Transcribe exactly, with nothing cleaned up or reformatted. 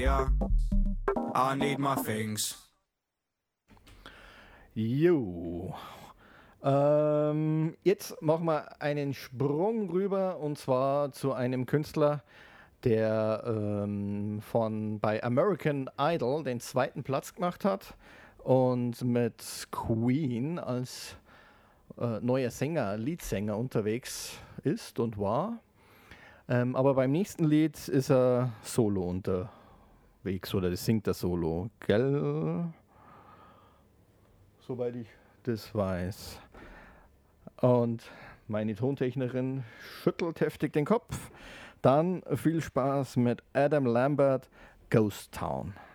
Yeah, I need my things. Jo. Ähm, jetzt machen wir einen Sprung rüber und zwar zu einem Künstler, der ähm, von bei American Idol den zweiten Platz gemacht hat und mit Queen als äh, neuer Sänger, Leadsänger unterwegs ist und war. Ähm, aber beim nächsten Lied ist er solo unterwegs oder das singt er solo, gell? Soweit ich das weiß. Und meine Tontechnerin schüttelt heftig den Kopf. Dann viel Spaß mit Adam Lambert, Ghost Town.